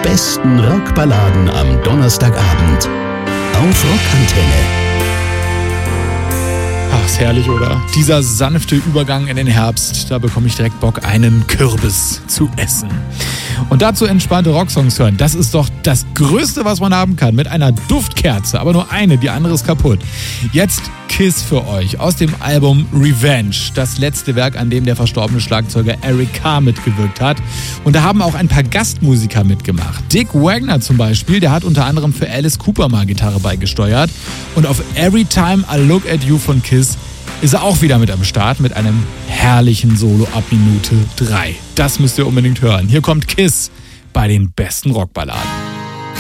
besten Rockballaden am Donnerstagabend auf Rockantenne. Ach, ist herrlich, oder? Dieser sanfte Übergang in den Herbst, da bekomme ich direkt Bock, einen Kürbis zu essen. Und dazu entspannte Rocksongs hören, das ist doch das Größte, was man haben kann. Mit einer Duftkerze, aber nur eine, die andere ist kaputt. Jetzt Kiss für euch aus dem Album Revenge, das letzte Werk, an dem der verstorbene Schlagzeuger Eric Carr mitgewirkt hat. Und da haben auch ein paar Gastmusiker mitgemacht. Dick Wagner zum Beispiel, der hat unter anderem für Alice Cooper mal Gitarre beigesteuert. Und auf Every Time I Look at You von Kiss ist er auch wieder mit am Start mit einem herrlichen Solo ab Minute 3. Das müsst ihr unbedingt hören. Hier kommt Kiss bei den besten Rockballaden.